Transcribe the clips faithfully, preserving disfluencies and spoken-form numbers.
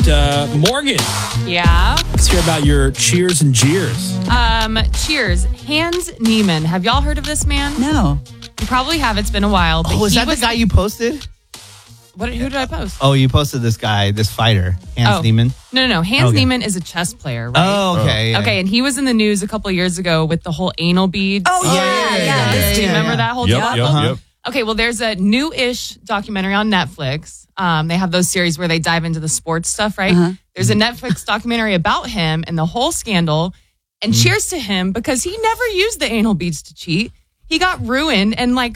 uh, Morgan, Yeah. let's hear about your cheers and jeers. Um, cheers. Hans Niemann. Have y'all heard of this man? No. You probably have. It's been a while. But Oh, is he that was the guy you posted? What? Who did I post? Oh, you posted this guy, this fighter, Hans Oh. Niemann. No, no, no. Hans Okay. Niemann is a chess player, right? Oh, okay. yeah. Okay, and he was in the news a couple of years ago with the whole anal beads. Oh, yeah, yeah, yeah. yeah, This Do dude. you remember that whole Yep, debacle? yep, yep. Okay, well, there's a new-ish documentary on Netflix. Um, they have those series where they dive into the sports stuff, right? Uh-huh. There's a Netflix documentary about him and the whole scandal. And cheers to him because he never used the anal beads to cheat. He got ruined and like,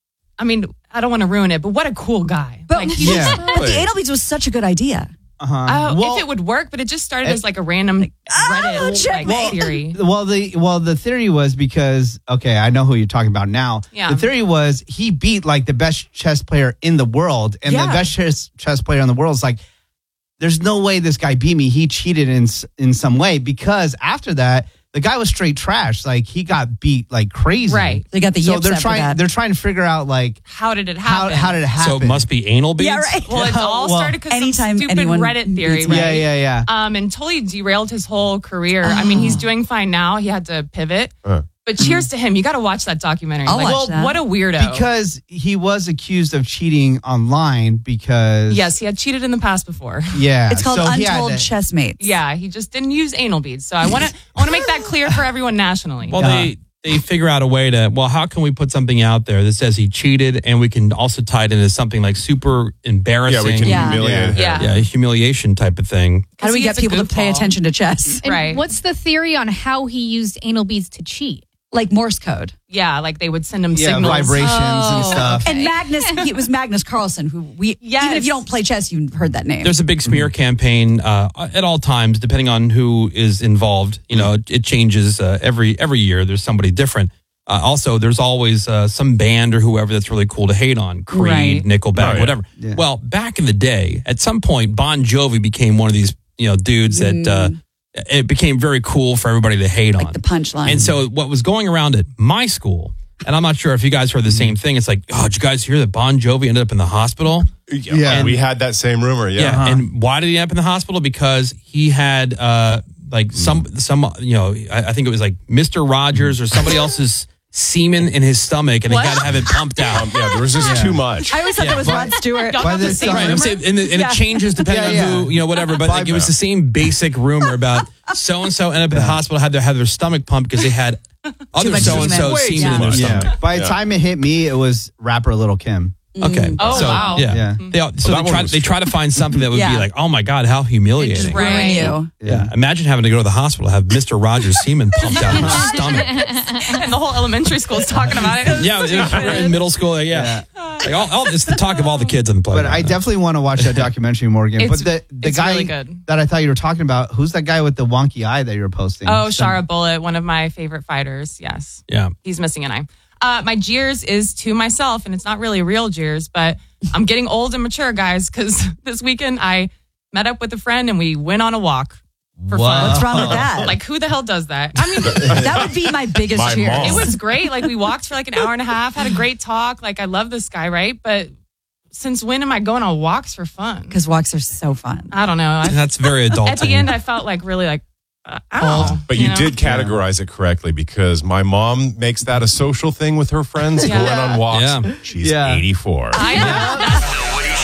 I mean, I don't want to ruin it, but what a cool guy. But, like, he Yeah. just- but the anal beads was such a good idea. Uh-huh. uh, Well- if it would work, but it just started It- as like a random Reddit oh, like, checkmate. theory. Well, the well the theory was because okay, I know who you're talking about now. Yeah. The theory was he beat like the best chess player in the world, and Yeah. the best chess chess player in the world is like, there's no way this guy beat me. He cheated in s- in some way because after that, the guy was straight trash. Like he got beat like crazy. Right. They got the So yips they're after trying that. they're trying to figure out like How did it how happen? how did it happen? So it must be anal beads? Yeah, right. Well, it all Well, started because some anytime stupid anyone Reddit theory, beats right? me. Yeah, yeah, yeah. Um, and totally derailed his whole career. I mean, he's doing fine now. He had to pivot. Uh. But cheers to him. You got to watch that documentary. I'll like, watch that. What a weirdo. Because he was accused of cheating online because yes, he had cheated in the past before. yeah. It's called so he had Untold to- Chessmates. Yeah, he just didn't use anal beads. So I want to I want to make that clear for everyone nationally. Well, they they figure out a way to, well, how can we put something out there that says he cheated and we can also tie it into something like super embarrassing. Yeah, we can Yeah. humiliate him. Yeah. Yeah, humiliation type of thing. How do we He get gets a people to good pay call. attention to chess? And Right. what's the theory on how he used anal beads to cheat? Like Morse code. Yeah, like they would send him yeah, signals. vibrations and Oh, stuff. okay. And Magnus, it was Magnus Carlsen, who we, Yes. even if you don't play chess, you've heard that name. There's a big smear campaign uh, at all times, depending on who is involved. You know, it, it changes uh, every every year. There's somebody different. Uh, also, there's always uh, some band or whoever that's really cool to hate on. Creed, Right. Nickelback, Oh, yeah. whatever. Yeah. Well, back in the day, at some point, Bon Jovi became one of these you know dudes that uh, it became very cool for everybody to hate like on. the punchline. And so what was going around at my school, and I'm not sure if you guys heard the same thing. It's like, oh, did you guys hear that Bon Jovi ended up in the hospital? Yeah, Yeah. we had that same rumor. Yeah, Yeah. And why did he end up in the hospital? Because he had uh like some some you know I, I think it was like Mister Rogers or somebody else's semen in his stomach, and What? he got to have it pumped out. Um, yeah, there was just too much. I always thought that was Rod Stewart. Y'all By got the this same time- Right, I'm rumor? saying, and, it- and Yeah. it changes depending Yeah, on yeah. who, you know, whatever. But like, it was the same basic rumor about so and so ended up in the hospital, had to have their stomach pumped because they had other much so and so semen. semen Yeah. in their Yeah. stomach. By the Yeah. time it hit me, it was rapper Little Kim. Okay. Oh, so, wow. Yeah. Yeah. They, all- so that they one try, was they try to find something that would Yeah. be like, oh my God, how humiliating. Right. Ruin you. Yeah. Imagine having to go to the hospital, have Mister Rogers' semen pumped out of your stomach. And the whole elementary school's talking about it. Yeah, it was, we're in middle school. Like, yeah. Like, all, all, it's the talk of all the kids on the But playground. I definitely want to watch that documentary, Morgan. It's- but the the it's guy really good. that I thought you were talking about, who's that guy with the wonky eye that you were posting? Oh, Some- Shara Bullet, one of my favorite fighters. Yes. Yeah. He's missing an eye. Uh, my jeers is to myself, and it's not really real jeers, but I'm getting old and mature, guys, because this weekend I met up with a friend and we went on a walk for Wow. fun. What's wrong with that? Like, who the hell does that? I mean, that would be my biggest My cheer. mom. it was great. Like, we walked for like an hour and a half, had a great talk. Like, I love this guy, right? But since when am I going on walks for fun? Because walks are so fun. I don't know. I, That's very adult. at the end, I felt like really like, uh, I don't know. But you, know? did categorize it correctly because my mom makes that a social thing with her friends, Yeah. going on walks. Yeah. She's Yeah. eighty-four. I know. The Woody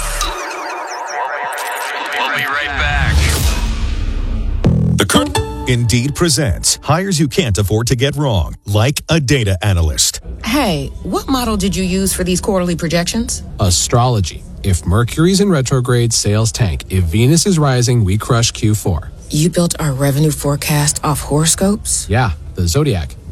Show. We'll be right back. The Kurt Indeed presents hires you can't afford to get wrong, like a data analyst. Hey, what model did you use for these quarterly projections? Astrology. If Mercury's in retrograde, sales tank. If Venus is rising, we crush Q four. You built our revenue forecast off horoscopes? Yeah, the Zodiac.